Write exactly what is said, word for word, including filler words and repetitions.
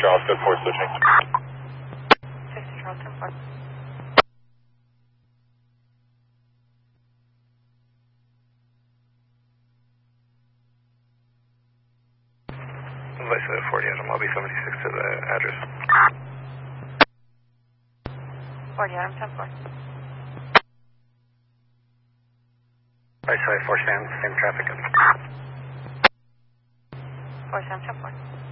Charleston, four switching. six to Charleston, four. Vice forty Adam, lobby seventy-six to the address. forty Adam, ten four. Vice four Sam, same traffic. four Sam, ten four.